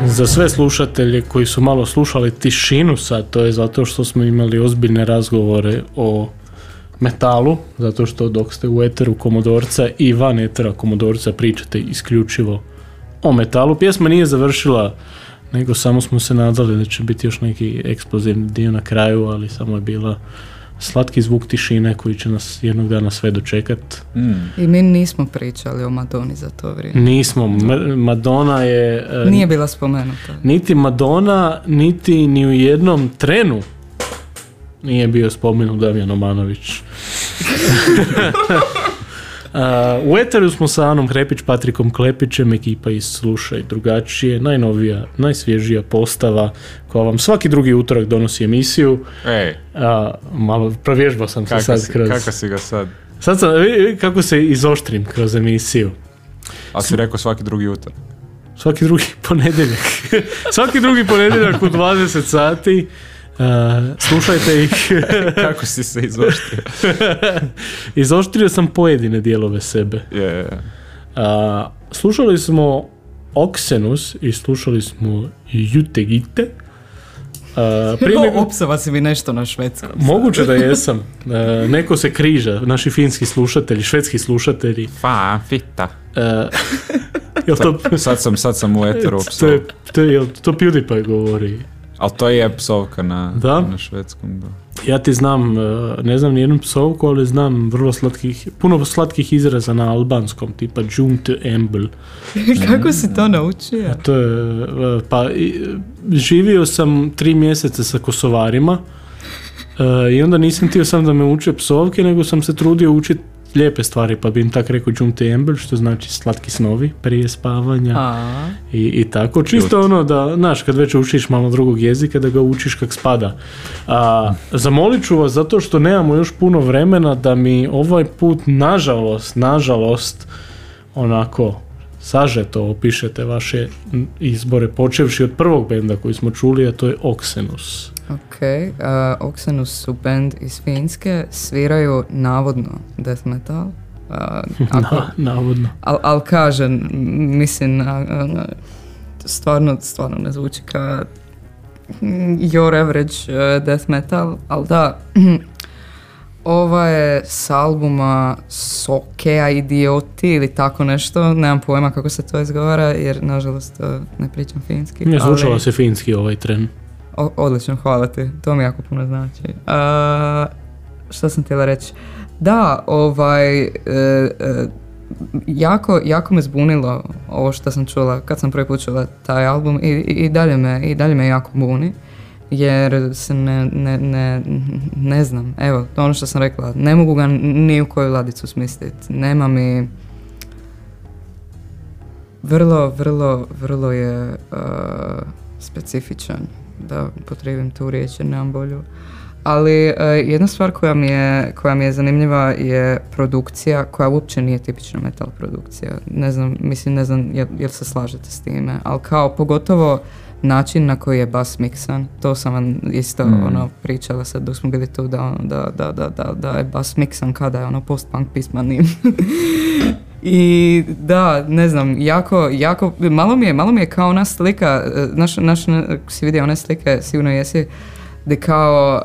Za sve slušatelje koji su malo slušali tišinu sad, to je zato što smo imali ozbiljne razgovore o metalu, zato što dok ste u eteru Komodorca i van etera Komodorca pričate isključivo o metalu. Pjesma nije završila, nego samo smo se nadali da će biti još neki eksplozivni dio na kraju, ali samo je bila slatki zvuk tišine koji će nas jednog dana sve dočekat. I mi nismo pričali o Madoni za to vrijeme. Nismo. Madonna je... Nije bila spomenuta. Niti Madonna, niti ni u jednom trenu nije bio spomenut Damjan Omanović. U eteru smo sa Anom Hrepić, Patrikom Klepićem, ekipa iz Slušaj drugačije, najnovija, najsvježija postava koja vam svaki drugi utorak donosi emisiju. Malo provježbao sam se sad kroz... Kako si ga sad? Sad sam, vidi kako se izoštrim kroz emisiju. A si rekao svaki drugi utorak? Svaki drugi ponedjeljak. Svaki drugi ponedjeljak u 20 sati. Slušajte ih. Kako si se izoštrio? Izoštrio sam pojedine dijelove sebe. Slušali smo Oxenus i slušali smo Jutegite. Opsava si mi nešto na švedskom. Moguće da jesam. Neko se križa, naši finski slušatelji, švedski slušatelji. Fita. Sad sam u eteru opsao. To PewDiePie govori. Ali to je psovka na švedskom. Da. Ja ti znam, ne znam nijednu psovku, ali znam puno slatkih izraza na albanskom, tipa Jumte Embl. Kako si to naučio? To je, živio sam 3 mjeseca sa Kosovarima i onda nisam htio sam da me uče psovke, nego sam se trudio učiti lijepe stvari, pa bi im tak rekao Jumte Embl, što znači slatki snovi prije spavanja i tako. Čisto ono da, znaš, kad već učiš malo drugog jezika, da ga učiš kak spada. Zamolit ću vas, zato što nemamo još puno vremena, da mi ovaj put, nažalost, onako sažeto opišete vaše izbore, počevši od prvog benda koji smo čuli, a to je Oxenus. Ok, Oxenus su band iz Finske, sviraju navodno death metal. Navodno. Ali kažem, mislim, stvarno ne zvuči kao your average death metal, ali da, ova je s albuma Sokea Idioti ili tako nešto, nemam pojma kako se to izgovara, jer nažalost ne pričam finski. Ne zvučala se finski ovaj tren. Odlično, hvala ti, to mi jako puno znači. Što sam htjela reći? Da, jako me zbunilo ovo što sam čula kad sam prvi put čula taj album i dalje me jako buni, jer se ne znam, evo, to ono što sam rekla, ne mogu ga ni u koju ladicu smisliti, nema mi, vrlo je specifičan, da potrebim tu riječ jer nemam bolju. Ali jedna stvar koja mi je zanimljiva je produkcija koja uopće nije tipična metal produkcija. Ne znam jel se slažete s time, ali kao pogotovo način na koji je bas miksan, to sam vam isto pričala sad dok smo bili tu da je bas miksan kada je post-punk pismanim. I da, ne znam, jako, malo mi je kao ona slika, si vidio one slike, sigurno jesi, gdje kao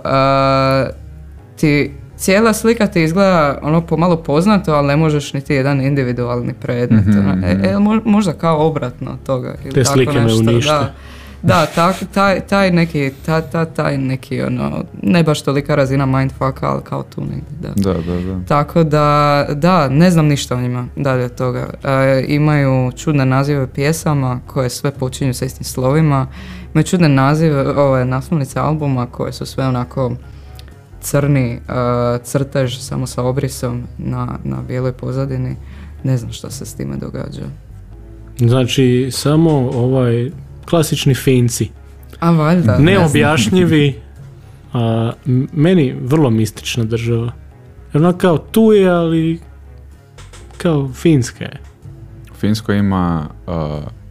ti cijela slika ti izgleda pomalo poznato, ali ne možeš niti jedan individualni predmet. Možda kao obratno toga. Te slike me unište. Da, taj neki ne baš tolika razina mindfucka, ali kao tu negdje, da. Tako da, ne znam ništa o njima dalje od toga. Imaju čudne nazive pjesama koje sve počinju sa istim slovima. Imaju čudne nazive, naslovnice albuma koje su sve onako crni crtež samo sa obrisom na bijeloj pozadini. Ne znam što se s time događa. Znači, samo klasični Finci. A valjda. Neobjašnjivi, meni vrlo mistična država. Ona kao tu je, ali kao Finska je. Finsko ima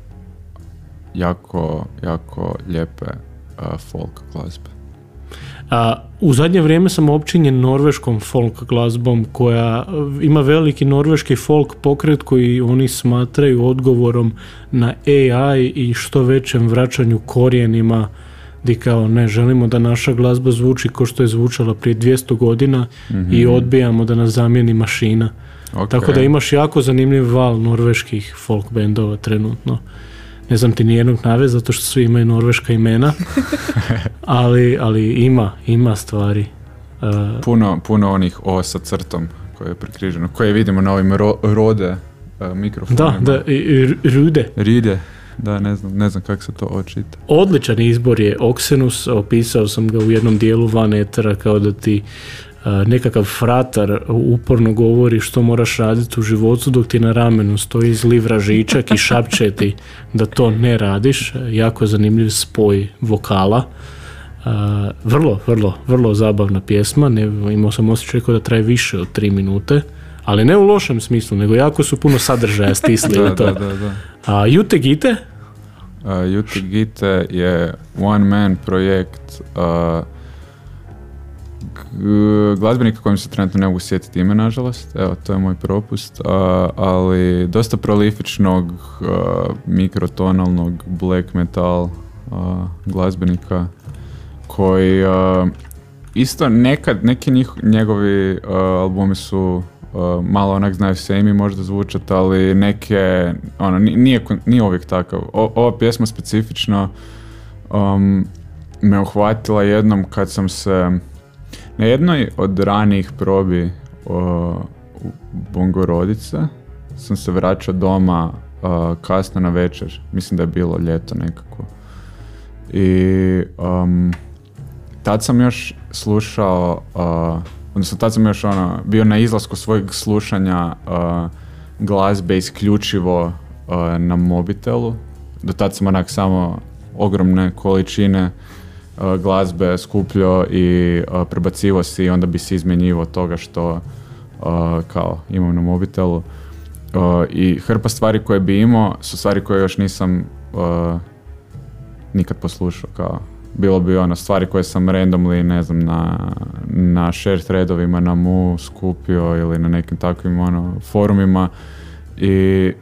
jako lijepe folk glazbe. U zadnje vrijeme sam opčinjen norveškom folk glazbom koja ima veliki norveški folk pokret koji oni smatraju odgovorom na AI i što većem vraćanju korijenima, di kao ne želimo da naša glazba zvuči kao što je zvučala prije 200 godina i odbijamo da nas zamijeni mašina. Okay. Tako da imaš jako zanimljiv val norveških folk bendova trenutno. Ne znam ti nijednog navesti zato što svi imaju norveška imena, ali ima stvari. Puno onih O sa crtom koje je prekriženo, koje vidimo na ovim Rode mikrofonima. Da, Rude. Da, ne znam kako se to očita. Odličan izbor je Oxenus, opisao sam ga u jednom dijelu van etera kao da ti nekakav fratar uporno govori što moraš raditi u životu dok ti na ramenu stoji zli vražičak i šapće ti da to ne radiš. Jako zanimljiv spoj vokala. Vrlo zabavna pjesma. Imao sam osjećaj da traje više od 3 minute, ali ne u lošem smislu, nego jako su puno sadržaja stisli u to. A Jute Gite? Jute Gite je one man projekt glazbenika kojem se trenutno ne mogu sjetiti ime, nažalost. Evo, to je moj propust. Ali dosta prolifičnog mikrotonalnog black metal glazbenika koji isto neki njegovi albumi su malo onak znaju semi možda zvučati, ali neke nije uvijek takav. Ova pjesma specifično me uhvatila jednom kad sam se na jednoj od ranijih probi u Bongorodice sam se vraćao doma kasno na večer, mislim da je bilo ljeto nekako. I tad sam još slušao, odnosno tad sam još bio na izlasku svojeg slušanja glazbe isključivo na mobitelu. Do tad sam onak samo ogromne količine glazbe skupljao i prebacivo si i onda bi si izmjenjivo toga što kao imam na mobitelu. I hrpa stvari koje bi imao su stvari koje još nisam nikad poslušao. Kao. Bilo bi stvari koje sam randomly, ne znam, na share threadovima na Mu skupio ili na nekim takvim forumima i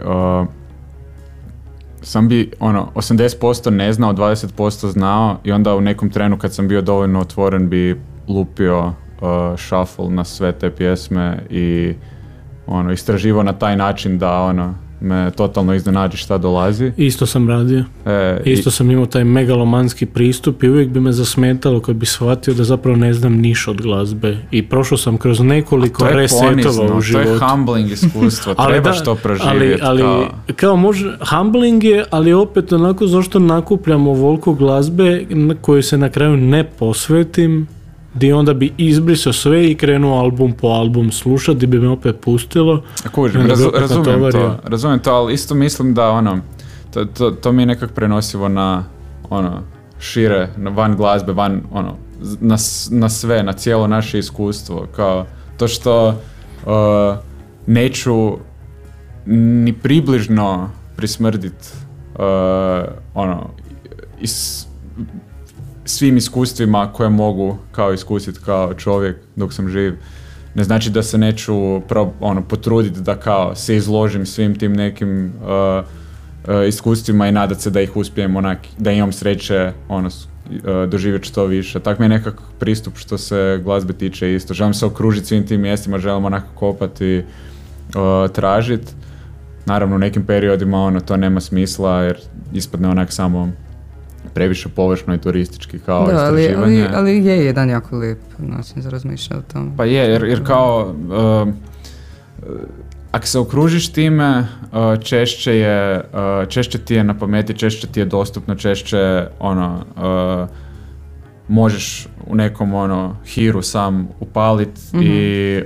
sam bi 80% ne znao, 20% znao i onda u nekom trenu kad sam bio dovoljno otvoren bi lupio shuffle na sve te pjesme i istraživao na taj način da me totalno iznenađi šta dolazi. Isto sam radio. Isto sam imao taj megalomanski pristup i uvijek bi me zasmetalo kad bi shvatio da zapravo ne znam niš od glazbe. I prošao sam kroz nekoliko resetova u životu. To je humbling iskustvo, trebaš to proživjeti. Ali kao može, humbling je, ali opet onako zašto nakupljam ovoliko glazbe koju se na kraju ne posvetim, gdje onda bi izbrisao sve i krenuo album po album slušati, gdje bi me opet pustilo. Razumijem to, ali isto mislim da to mi je nekak prenosivo na šire, van glazbe, van na sve, na cijelo naše iskustvo. Kao to što neću ni približno prismrdit svim iskustvima koje mogu kao iskusiti kao čovjek dok sam živ. Ne znači da se neću potruditi da kao se izložim svim tim nekim iskustvima i nadat se da ih uspijem da imam sreće doživjeti što više. Tak mi je nekak pristup što se glazbe tiče isto. Želim se okružiti svim tim mjestima, želim kopati, tražiti. Naravno u nekim periodima to nema smisla jer ispadne samo previše površno i turistički kao istraživanje. Ali je jedan jako lijep način za razmišljati o tom. Pa je, jer kao ako se okružiš time, češće ti je na pameti, češće ti je dostupno, češće možeš u nekom hiru sam upaliti i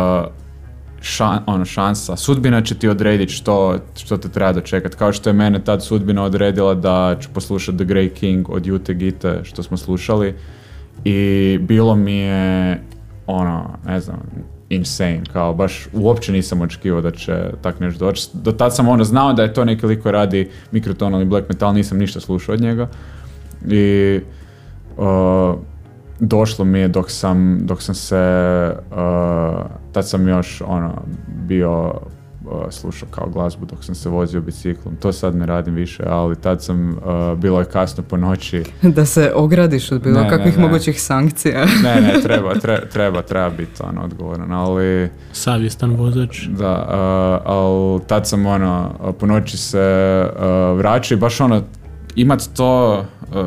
šansa. Sudbina će ti odrediti što te treba dočekati. Kao što je mene tad sudbina odredila da ću poslušati The Grey King od Jute Gite što smo slušali i bilo mi je ne znam, insane. Kao baš uopće nisam očekivao da će tak nešto doći. Do tad sam znao da je to neki lik koji radi mikrotonalni black metal, nisam ništa slušao od njega i došlo mi je dok sam se, tad sam još bio slušao kao glazbu dok sam se vozio biciklom. To sad ne radim više, ali tad sam, bilo je kasno po noći. Da se ogradiš od bilo kakvih mogućih sankcija. Ne, treba biti odgovoran, ali... Savjestan vozač. Da, ali tad sam po noći se vraćao i baš imat to...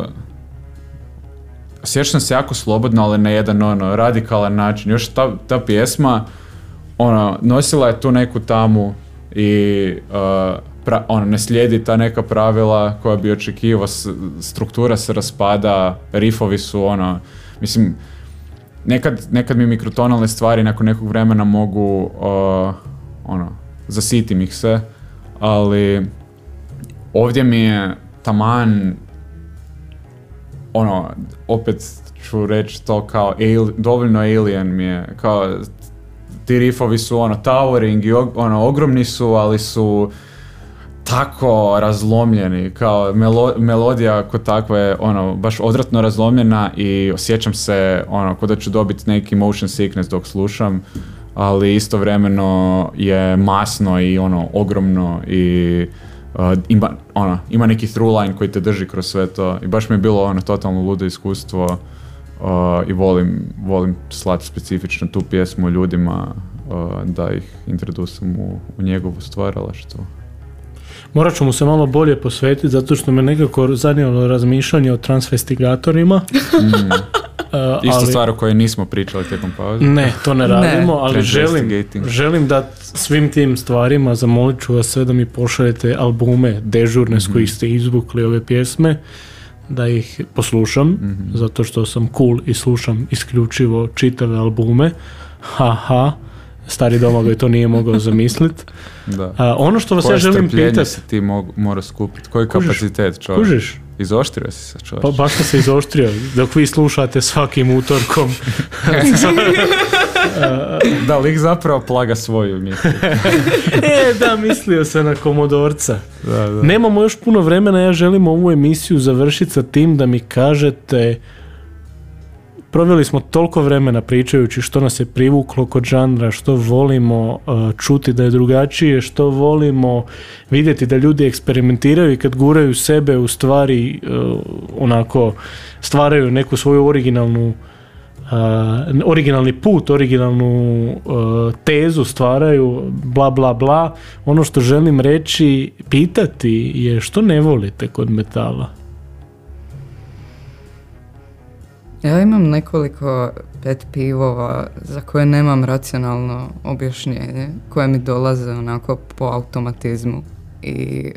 Sjećam se jako slobodno, ali na jedan radikalan način. Još ta pjesma nosila je tu neku tamu i ne slijedi ta neka pravila koja bi očekivao, struktura se raspada, rifovi su mislim, nekad mi mikrotonalne stvari nakon nekog vremena mogu zasitim ih se, ali ovdje mi je taman opet ću reći to kao dovoljno alien mi je, kao ti riffovi su towering i ogromni su, ali su tako razlomljeni, kao melodija kod takva je baš odvratno razlomljena i osjećam se kao da ću dobiti neki motion sickness dok slušam, ali istovremeno je masno i ogromno i ima neki through line koji te drži kroz sve to i baš mi je bilo totalno ludo iskustvo i volim slati specifično tu pjesmu ljudima da ih introducem u njegovo stvaralaštvo. Morat ću mu se malo bolje posvetiti zato što me nekako zanimalo razmišljanje o transvestigatorima. Isto stvar o kojoj nismo pričali tijekom pauze. Ne, to ne radimo, ali želim da svim tim stvarima zamolit ću vas sve da mi pošaljete albume dežurne s kojih ste izvukli ove pjesme, da ih poslušam, zato što sam cool i slušam isključivo čitave albume. Stari Domagoj to nije mogao zamisliti. Ono što vas ja želim pitati... se ti mora skupiti? Koji kapacitet čovjek? Kužiš? Izoštrio si se čovjek. Pa baš sam se izoštrio. Dok vi slušate svakim utorkom. Da, lik zapravo plaga svoju misli. Da, mislio sam na Komodorca. Da. Nemamo još puno vremena, ja želim ovu emisiju završiti sa tim da mi kažete... Proveli smo toliko vremena pričajući što nas je privuklo kod žanra, što volimo čuti da je drugačije, što volimo vidjeti da ljudi eksperimentiraju i kad guraju sebe u stvari stvaraju neku svoju originalni put, originalnu tezu stvaraju, bla bla bla. Ono što želim reći, pitati je što ne volite kod metala? Ja imam nekoliko pet pivova za koje nemam racionalno objašnjenje, koje mi dolaze onako po automatizmu i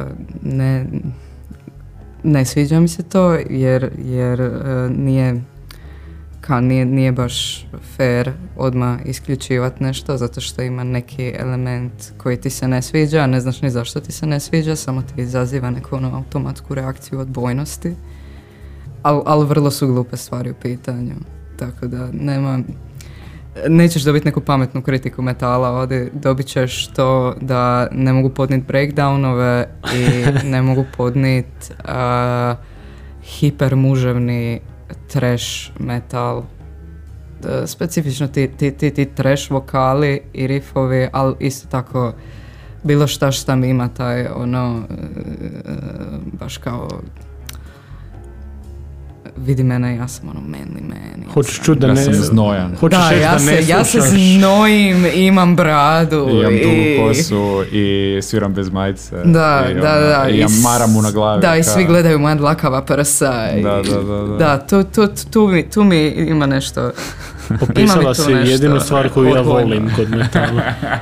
ne sviđa mi se to jer nije baš fair odmah isključivati nešto zato što ima neki element koji ti se ne sviđa, a ne znaš ni zašto ti se ne sviđa, samo ti izaziva neku automatsku reakciju odbojnosti. Ali vrlo su glupe stvari u pitanju, tako da nećeš dobiti neku pametnu kritiku metala, ovdje dobit ćeš to da ne mogu podnijeti breakdownove i ne mogu podnijeti hipermuževni trash metal, specifično ti trash vokali i riffovi, ali isto tako bilo šta mi ima taj baš kao vidi mene, ja sam manly. Hoćeš čuti da sam znojan. Ja se znojim, imam bradu. Imam dugu kosu i sviram bez majice. Da. I imam maramu na glavi. Da, i svi gledaju moja dlakava prsa. Da, tu mi ima nešto. Opisala si jedinu stvar koju ja volim kod metala.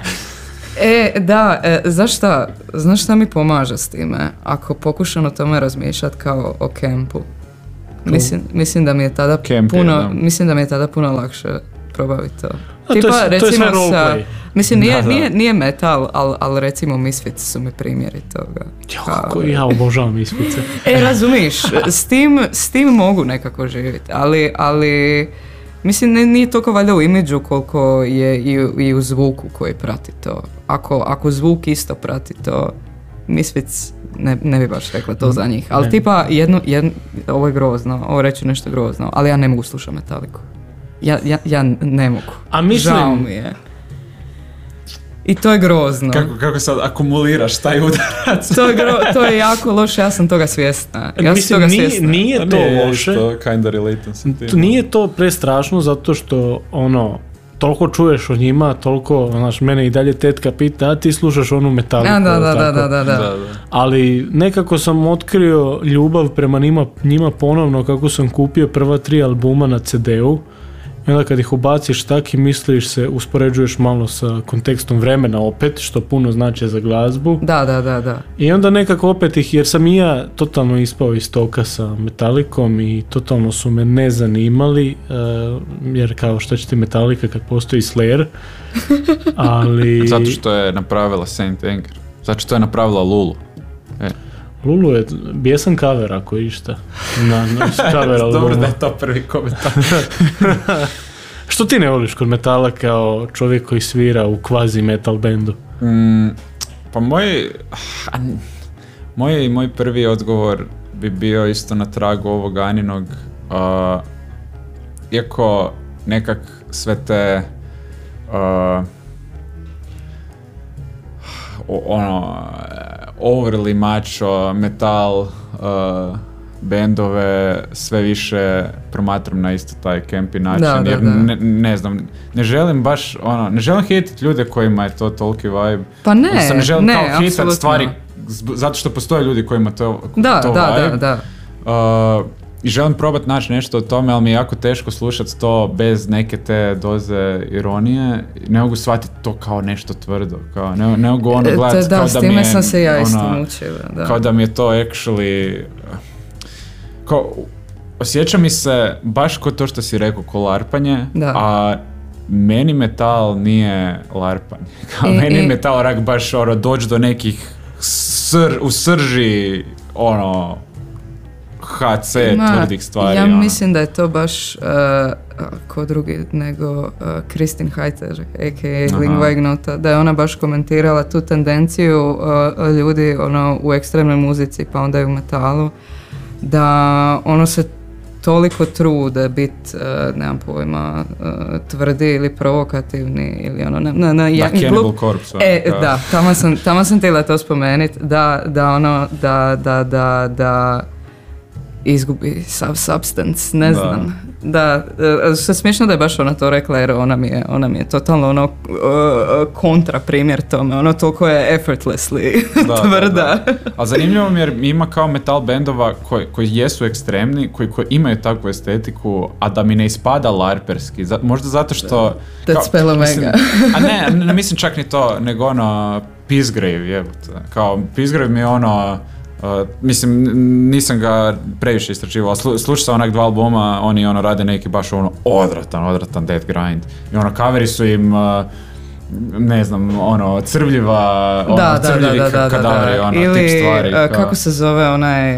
Znaš šta mi pomaže s time? Ako pokušam o tome razmišljati kao o kempu. Mislim da mi je tada puno lakše probaviti to. Tipa, to je sve roleplay. Mislim, nije metal, ali recimo Misfits su mi primjeri toga. Ja obožavam Misfitse. Razumiješ, s tim mogu nekako živjeti, ali mislim, nije toliko valjda u imidžu koliko je i u zvuku koji prati to. Ako zvuk isto prati to, Misfits ne bi baš rekla to za njih. Ali tipa, ovo je grozno, ovo reći nešto grozno, ali ja ne mogu slušati Metallicu. Ja ne mogu. A mislim... Žao mi je. I to je grozno. Kako sad akumuliraš taj udarac? To je jako loše, ja sam toga svjesna. Nije to loše. Kinda related sam tim. Nije to prestrašno zato što toliko čuješ o njima, toliko, mene i dalje tetka pita, a ti slušaš onu Metallicu. Da. Ali nekako sam otkrio ljubav prema njima ponovno kako sam kupio prva 3 albuma na CD-u. I onda kad ih ubaciš tak i misliš se, uspoređuješ malo sa kontekstom vremena opet, što puno znači za glazbu. Da. I onda nekako opet ih, jer sam i ja totalno ispao iz toka sa Metallicom i totalno su me ne zanimali, jer kao što će ti Metallica kad postoji Slayer, ali... Zato što je napravila Saint Anger. Zato što je napravila Lulu. Lulu je bijesan cover ako išta. Dobro da je to prvi komentar. Što ti ne voliš kod metala kao čovjek koji svira u kvazi metal bendu? Pa moj prvi odgovor bi bio isto na tragu ovog Aninog. Iako nekak sve te overly macho metal bendove sve više promatram na isto taj campy način, jer ne znam, ne želim baš ne želim hititi ljude kojima je to toliki vibe. Pa ne želim kao hitati stvari zato što postoje ljudi kojima to vibe. Da. I želim probati naći nešto o tome, ali mi je jako teško slušati to bez neke te doze ironije. Ne mogu shvatiti to kao nešto tvrdo. Ne mogu gledati kao da mi je... sam se ja isto mučila. Kao da mi je to actually... Osjeća mi se baš kao to što si rekao, ko larpanje, a meni metal nije larpanje. Meni metal rak baš doći do nekih u srži HC tvrdih stvari. Ja mislim da je to baš ko drugi nego Kristin Heiter, a.k.a. Lingua Ignota, da je ona baš komentirala tu tendenciju ljudi u ekstremnoj muzici pa onda i u metalu, da se toliko trude biti, nemam pojma, tvrdi ili provokativni ili Cannibal Corpse. Da, tamo sam htjela to spomenuti, da izgubi substance, ne znam. Da, što je smiješno da je baš ona to rekla, jer ona mi je totalno kontra primjer tome, toliko je effortlessly tvrda. A zanimljivo mi jer ima kao metal bendova koji jesu ekstremni, koji imaju takvu estetiku, a da mi ne ispada larperski, možda zato što... That's spell omega. A ne mislim čak ni to, nego Peacegrave, jebote. Kao Peacegrave mi je mislim, nisam ga previše istračivao, ali slušao sam onak 2 albuma, oni rade neki baš odratan death grind. I kaveri su im, ne znam, crvljiva, crvljivi kadavri, tip stvari. Ili, kako se zove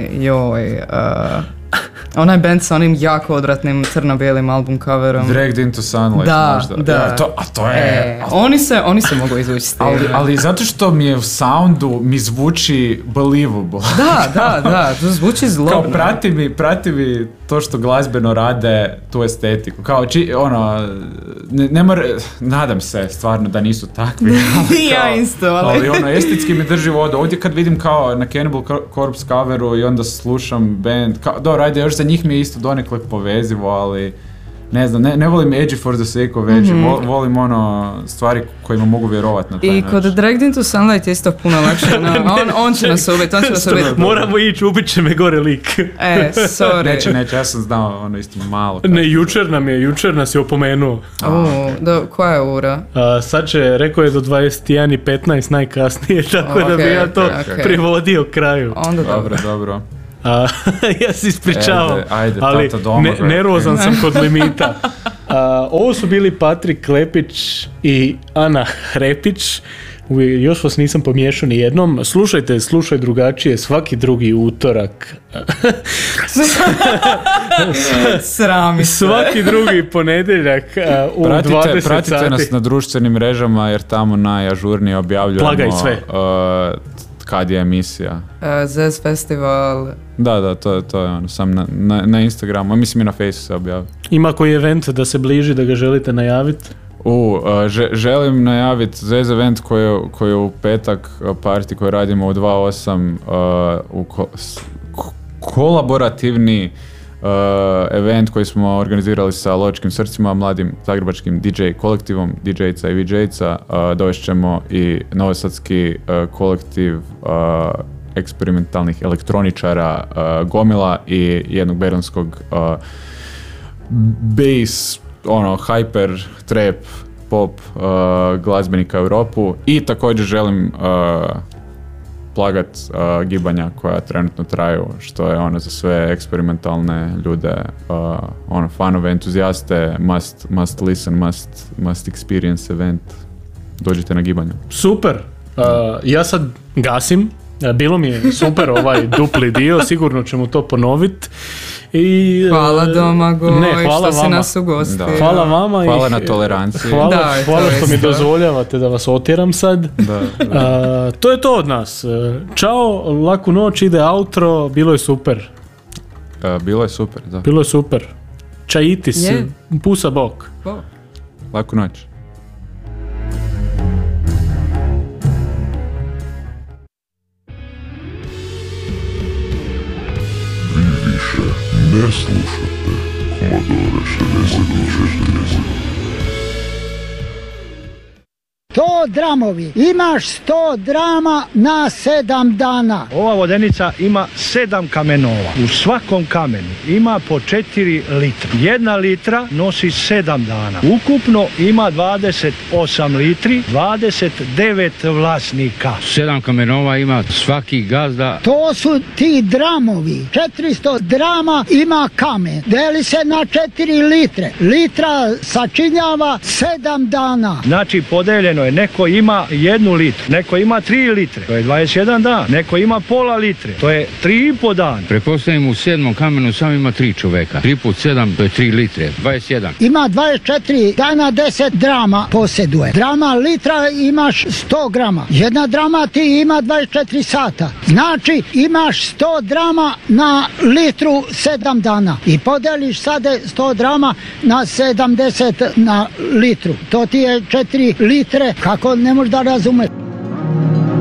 onaj band sa onim jako odvratnim crno-bijelim album coverom. Dragged into Sunlight. Da. To je... Oni se mogu izvući s tim. Ali zato što mi je u soundu mi zvuči believable. Da, to zvuči zlobno. Kao prati mi to što glazbeno rade, tu estetiku. Kao ne mora, nadam se stvarno da nisu takvi. Ja isto, ali estetski mi drži vodu. Ovdje kad vidim kao na Cannibal Corpse coveru i onda slušam band, dobro, ajde, još za njih mi je isto donekle povezivo, ali ne znam, ne volim edgy for the sake of edgy, volim stvari kojima mogu vjerovati na taj način. I kod Dragged into Sunlight je isto puno lakše, on će nas ubiti, Moramo ići, ubit će me gore lik. Sorry. Neće, ja sam znao isto malo. Ne, jučer nas je opomenuo. Koja je ura? Sad će, rekao je do 21:15 najkasnije, tako da bi ja to privodio kraju. Onda dobro. Ja se ispričavam, ajde, ali nervozan sam kod limita. Ovo su bili Patrik Klepić i Ana Hrepić. Još vas nisam pomiješao ni jednom. Slušaj drugačije svaki drugi utorak. Srami se. Svaki drugi ponedjeljak u 20 sati. Pratite nas na društvenim mrežama jer tamo najažurnije objavljujemo kad je emisija. Zez Festival. Da, to je ono, sam na Instagramu, a mislim i na Facebooku se objavio. Ima koji event da se bliži, da ga želite najaviti? Želim najaviti Zez event koji je u petak, party koji radimo u 2.8, kolaborativni event koji smo organizirali sa Lovačkim srcima, mladim zagrebačkim DJ kolektivom, DJ-ca i VJ-ca. Dovešćemo i novosadski kolektiv eksperimentalnih elektroničara Gomila i jednog berlinskog bass, hyper, trap, pop glazbenika u Europu. I također želim plagat gibanja koja trenutno traju, što je za sve eksperimentalne ljude, fanove, entuzijaste, must listen, must experience event. Dođite na gibanje. Super! Ja sad gasim. Bilo mi je super ovaj dupli dio, sigurno ćemo to ponoviti. Hvala Domagoj što si nas ugostio. Hvala vama. Hvala na toleranciji. Hvala što mi dozvoljavate da vas otjeram sad. To je to od nas. Ćao, laku noć, ide outro, bilo je super. Bilo je super, da. Bilo je super. Čajitis, pusa bok. Laku noć. Ne slušate Commodore 64. 100 dramovi. Imaš 100 drama na 7 dana. Ova vodenica ima 7 kamenova. U svakom kamenu ima po 4 litra. 1 litra nosi 7 dana. Ukupno ima 28 litri, 29 vlasnika. 7 kamenova ima svaki gazda. To su ti dramovi. 400 drama ima kamen. Deli se na 4 litre. Litra sačinjava 7 dana. Znači podeljeno je, neko ima 1 litru, neko ima 3 litre, to je 21 dan, neko ima pola litre, to je 3,5 dan. Pretpostavljam u 7. kamenu samo ima 3 čoveka, 3 put 7 to je 3 litre, 21. Ima 24 dana, 10 drama posjeduje. Drama litra imaš 100 grama, jedna drama ti ima 24 sata, znači imaš 100 drama na litru 7 dana i podeliš sada 100 drama na 70 na litru, to ti je 4 litre. Kako ne možeš da razumeš?